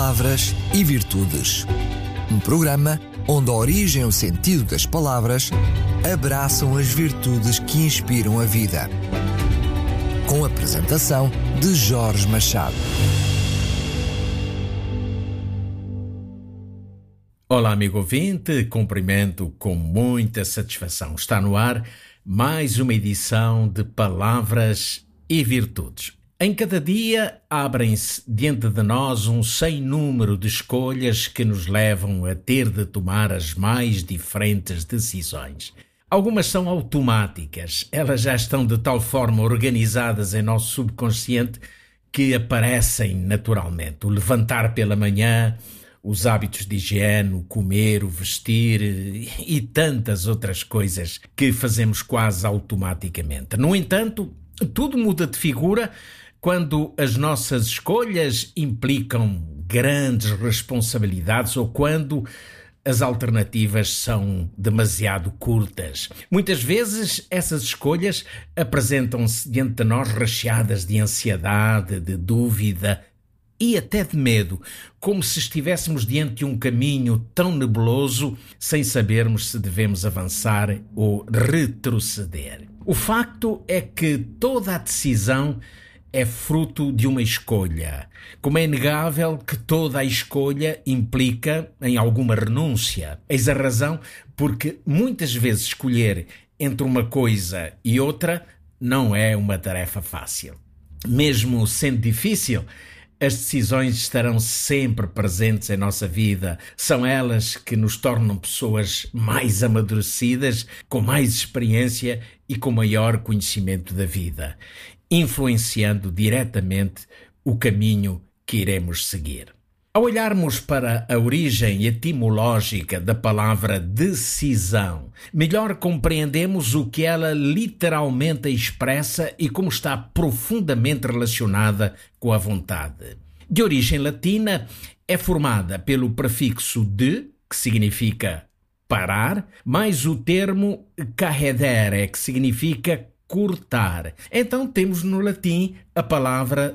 Palavras e Virtudes. Um programa onde a origem e o sentido das palavras abraçam as virtudes que inspiram a vida. Com a apresentação de Jorge Machado. Olá, amigo ouvinte, cumprimento com muita satisfação. Está no ar mais uma edição de Palavras e Virtudes. Em cada dia abrem-se diante de nós um sem número de escolhas que nos levam a ter de tomar as mais diferentes decisões. Algumas são automáticas, elas já estão de tal forma organizadas em nosso subconsciente que aparecem naturalmente. O levantar pela manhã, os hábitos de higiene, o comer, o vestir e tantas outras coisas que fazemos quase automaticamente. No entanto, tudo muda de figura quando as nossas escolhas implicam grandes responsabilidades ou quando as alternativas são demasiado curtas. Muitas vezes essas escolhas apresentam-se diante de nós recheadas de ansiedade, de dúvida e até de medo, como se estivéssemos diante de um caminho tão nebuloso sem sabermos se devemos avançar ou retroceder. O facto é que toda a decisão é fruto de uma escolha. Como é inegável que toda a escolha implica em alguma renúncia. Eis a razão porque muitas vezes escolher entre uma coisa e outra não é uma tarefa fácil. Mesmo sendo difícil, as decisões estarão sempre presentes em nossa vida. São elas que nos tornam pessoas mais amadurecidas, com mais experiência e com maior conhecimento da vida, influenciando diretamente o caminho que iremos seguir. Ao olharmos para a origem etimológica da palavra decisão, melhor compreendemos o que ela literalmente expressa e como está profundamente relacionada com a vontade. De origem latina, é formada pelo prefixo de, que significa parar, mais o termo cahedere, que significa cortar. Então temos no latim a palavra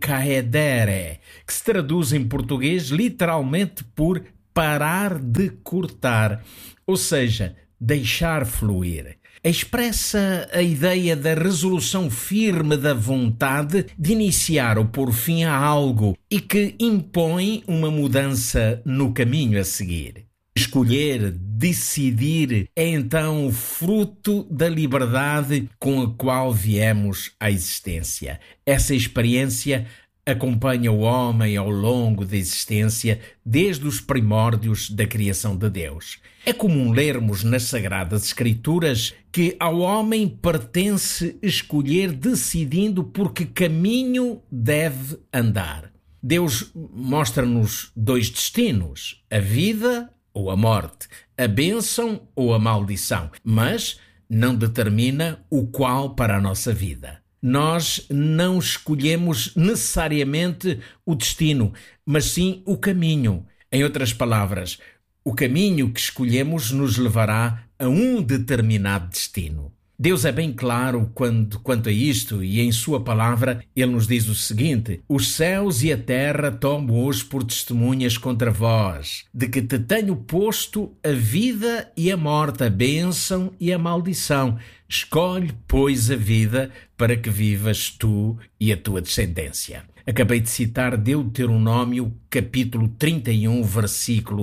decaedere, que se traduz em português literalmente por parar de cortar, ou seja, deixar fluir. Expressa a ideia da resolução firme da vontade de iniciar ou pôr fim a algo e que impõe uma mudança no caminho a seguir. Escolher, decidir, é então o fruto da liberdade com a qual viemos à existência. Essa experiência acompanha o homem ao longo da existência, desde os primórdios da criação de Deus. É comum lermos nas Sagradas Escrituras que ao homem pertence escolher decidindo por que caminho deve andar. Deus mostra-nos dois destinos, a vida ou a morte, a bênção ou a maldição, mas não determina o qual para a nossa vida. Nós não escolhemos necessariamente o destino, mas sim o caminho. Em outras palavras, o caminho que escolhemos nos levará a um determinado destino. Deus é bem claro quanto a isto e em sua palavra ele nos diz o seguinte: os céus e a terra tomo hoje por testemunhas contra vós, de que te tenho posto a vida e a morte, a bênção e a maldição. Escolhe, pois, a vida para que vivas tu e a tua descendência. Acabei de citar Deuteronômio, capítulo 31, versículo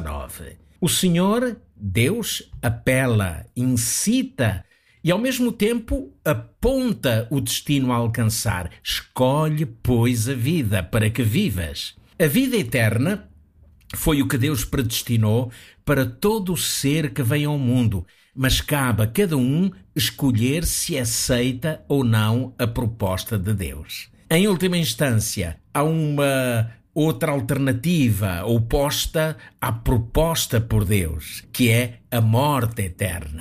19. O Senhor, Deus, apela, incita e ao mesmo tempo aponta o destino a alcançar. Escolhe, pois, a vida para que vivas. A vida eterna foi o que Deus predestinou para todo o ser que vem ao mundo, mas cabe a cada um escolher se aceita ou não a proposta de Deus. Em última instância, há uma outra alternativa oposta à proposta por Deus, que é a morte eterna.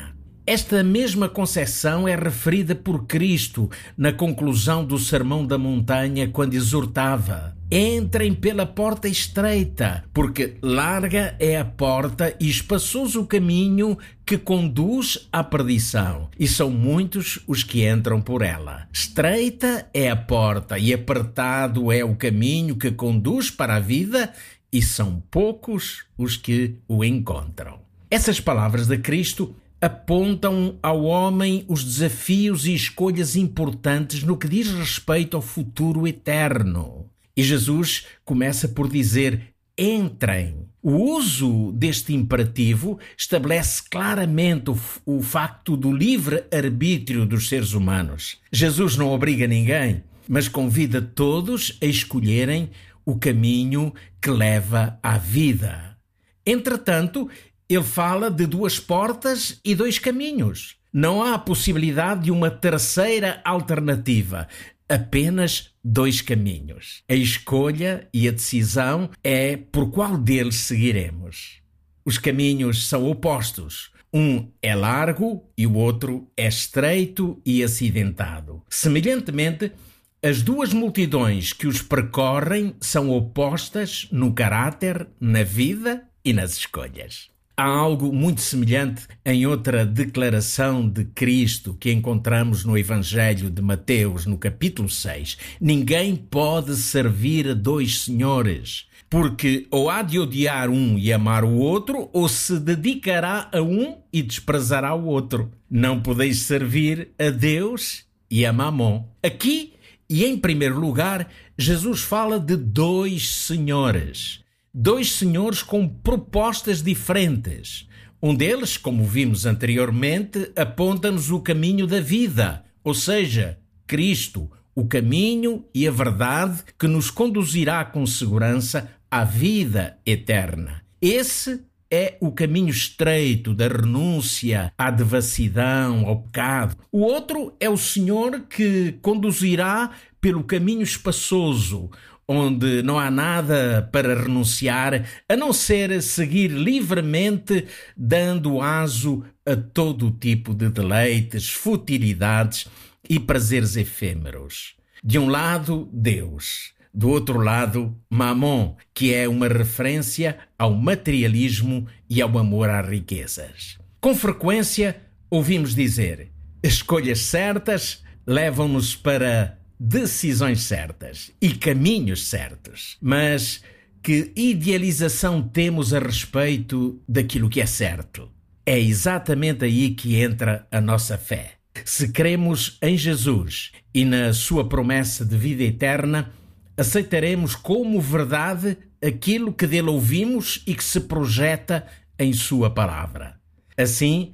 Esta mesma concepção é referida por Cristo na conclusão do Sermão da Montanha, quando exortava: entrem pela porta estreita, porque larga é a porta e espaçoso o caminho que conduz à perdição, e são muitos os que entram por ela. Estreita é a porta e apertado é o caminho que conduz para a vida, e são poucos os que o encontram. Essas palavras de Cristo apontam ao homem os desafios e escolhas importantes no que diz respeito ao futuro eterno. E Jesus começa por dizer: entrem. O uso deste imperativo estabelece claramente o facto do livre-arbítrio dos seres humanos. Jesus não obriga ninguém, mas convida todos a escolherem o caminho que leva à vida. Entretanto, ele fala de 2 portas e 2 caminhos. Não há a possibilidade de uma terceira alternativa. Apenas 2 caminhos. A escolha e a decisão é por qual deles seguiremos. Os caminhos são opostos. Um é largo e o outro é estreito e acidentado. Semelhantemente, as 2 multidões que os percorrem são opostas no caráter, na vida e nas escolhas. Há algo muito semelhante em outra declaração de Cristo que encontramos no Evangelho de Mateus, no capítulo 6. Ninguém pode servir a 2 senhores, porque ou há de odiar um e amar o outro, ou se dedicará a um e desprezará o outro. Não podeis servir a Deus e a Mamon. Aqui, e em primeiro lugar, Jesus fala de 2 senhores. 2 senhores com propostas diferentes. Um deles, como vimos anteriormente, aponta-nos o caminho da vida, ou seja, Cristo, o caminho e a verdade que nos conduzirá com segurança à vida eterna. Esse é o caminho estreito da renúncia à devassidão, ao pecado. O outro é o Senhor que conduzirá pelo caminho espaçoso, onde não há nada para renunciar, a não ser seguir livremente, dando aso a todo tipo de deleites, futilidades e prazeres efêmeros. De um lado, Deus. Do outro lado, Mamon, que é uma referência ao materialismo e ao amor às riquezas. Com frequência, ouvimos dizer: escolhas certas levam-nos para decisões certas e caminhos certos. Mas que idealização temos a respeito daquilo que é certo? É exatamente aí que entra a nossa fé. Se cremos em Jesus e na sua promessa de vida eterna, aceitaremos como verdade aquilo que dele ouvimos e que se projeta em sua palavra. Assim,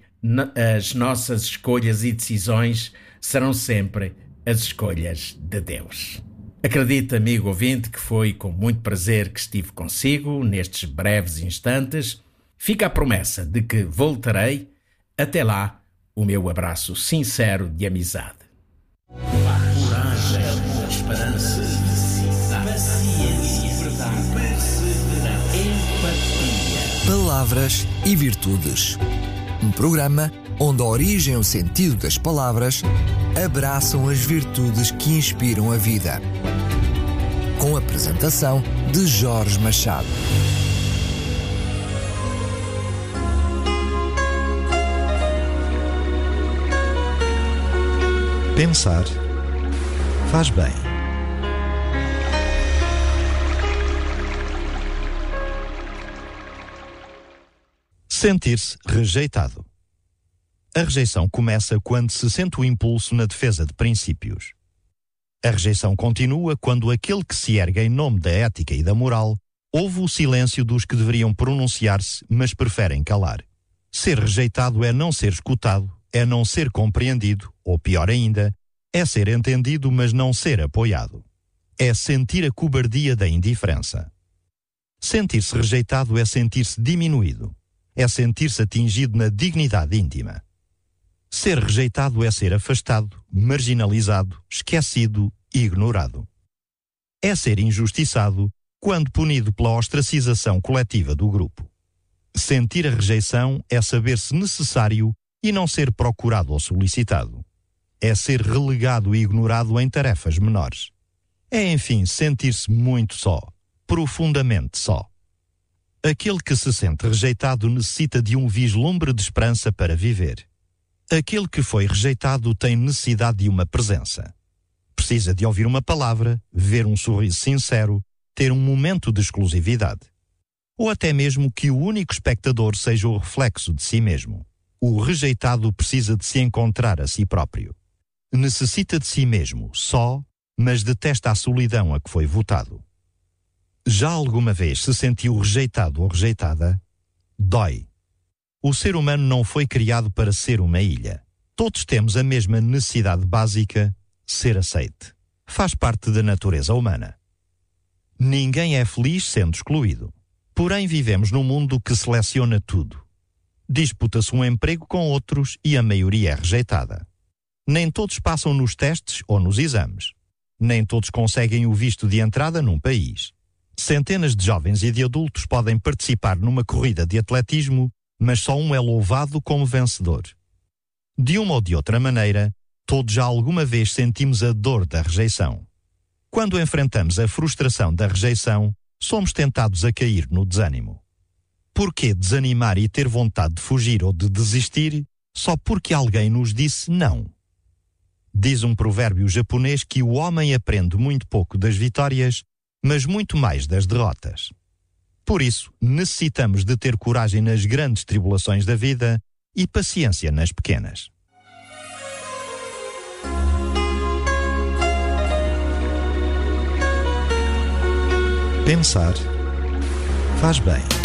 as nossas escolhas e decisões serão sempre as escolhas de Deus. Acredito, amigo ouvinte, que foi com muito prazer que estive consigo nestes breves instantes. Fica a promessa de que voltarei. Até lá, o meu abraço sincero de amizade. Coragem, esperança, paciência, verdade, perseverança, empatia. Palavras e Virtudes. Um programa onde a origem e o sentido das palavras abraçam as virtudes que inspiram a vida. Com a apresentação de Jorge Machado. Pensar faz bem. Sentir-se rejeitado. A rejeição começa quando se sente o impulso na defesa de princípios. A rejeição continua quando aquele que se ergue em nome da ética e da moral ouve o silêncio dos que deveriam pronunciar-se, mas preferem calar. Ser rejeitado é não ser escutado, é não ser compreendido, ou pior ainda, é ser entendido, mas não ser apoiado. É sentir a cobardia da indiferença. Sentir-se rejeitado é sentir-se diminuído, é sentir-se atingido na dignidade íntima. Ser rejeitado é ser afastado, marginalizado, esquecido e ignorado. É ser injustiçado quando punido pela ostracização coletiva do grupo. Sentir a rejeição é saber-se necessário e não ser procurado ou solicitado. É ser relegado e ignorado em tarefas menores. É, enfim, sentir-se muito só, profundamente só. Aquele que se sente rejeitado necessita de um vislumbre de esperança para viver. Aquele que foi rejeitado tem necessidade de uma presença. Precisa de ouvir uma palavra, ver um sorriso sincero, ter um momento de exclusividade. Ou até mesmo que o único espectador seja o reflexo de si mesmo. O rejeitado precisa de se encontrar a si próprio. Necessita de si mesmo, só, mas detesta a solidão a que foi votado. Já alguma vez se sentiu rejeitado ou rejeitada? Dói. O ser humano não foi criado para ser uma ilha. Todos temos a mesma necessidade básica, ser aceite. Faz parte da natureza humana. Ninguém é feliz sendo excluído. Porém, vivemos num mundo que seleciona tudo. Disputa-se um emprego com outros e a maioria é rejeitada. Nem todos passam nos testes ou nos exames. Nem todos conseguem o visto de entrada num país. Centenas de jovens e de adultos podem participar numa corrida de atletismo, mas só um é louvado como vencedor. De uma ou de outra maneira, todos já alguma vez sentimos a dor da rejeição. Quando enfrentamos a frustração da rejeição, somos tentados a cair no desânimo. Por que desanimar e ter vontade de fugir ou de desistir só porque alguém nos disse não? Diz um provérbio japonês que o homem aprende muito pouco das vitórias, mas muito mais das derrotas. Por isso, necessitamos de ter coragem nas grandes tribulações da vida e paciência nas pequenas. Pensar faz bem.